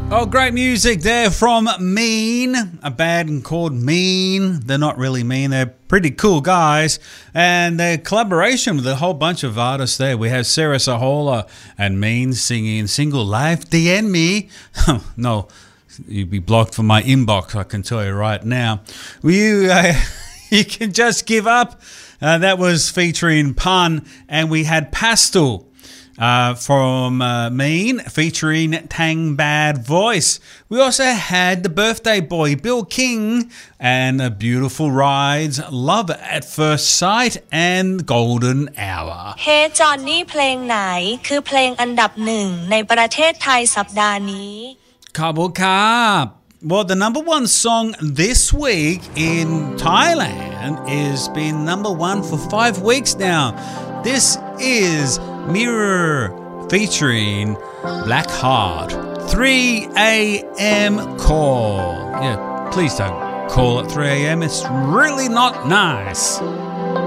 Oh, great music there from Mean, a band called Mean. They're not really mean, they're pretty cool guys. And their collaboration with a whole bunch of artists there. We have Sarah Sahola and Mean singing Single Life, DN Me. No, you'd be blocked from my inbox, I can tell you right now. You can just give up. That was featuring Pun. And we had Pastel. From Mean, featuring Tang Bad Voice. We also had the birthday boy, Bill King, and a Beautiful Rides, Love at First Sight, and Golden Hour. Hey Johnny เพลงไหนคือเพลงอันดับหนึ่งในประเทศไทยสัปดาห์นี้ Kabul Kap. Well, the number one song this week in Thailand is been number one for 5 weeks now. This is Mirror featuring Black Heart. 3 a.m. call. Yeah, please don't call at 3 a.m. It's really not nice.